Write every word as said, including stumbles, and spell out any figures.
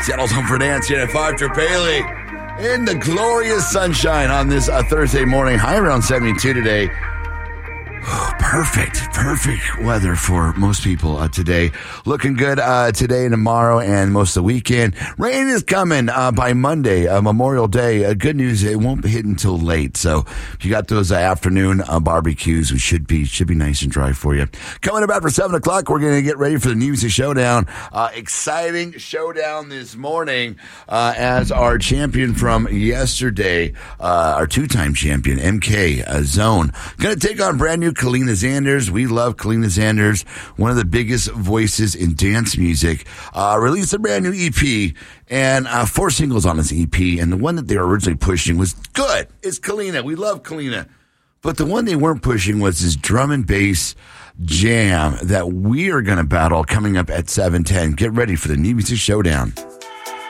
Seattle's Home for Dance, Channel five, Trapaley. In the glorious sunshine on this uh, Thursday morning. High around seventy-two today. Oh, perfect, perfect weather for most people uh, today. Looking good uh, today and tomorrow and most of the weekend. Rain is coming uh, by Monday, uh, Memorial Day. Uh, good news, it won't hit until late. So if you got those uh, afternoon uh, barbecues, we should be should be nice and dry for you. Coming up after seven o'clock, we're going to get ready for the Music Showdown. Uh, exciting showdown this morning uh, as our champion from yesterday, uh, our two-time champion, M K uh, Zone, going to take on brand new Kalina Zanders. We love Kalina Zanders, one of the biggest voices in dance music. Uh, released a brand new E P and uh, four singles on this E P. And the one that they were originally pushing was good. It's Kalina. We love Kalina. But the one they weren't pushing was this drum and bass jam that we are going to battle coming up at seven ten. Get ready for the New Music Showdown.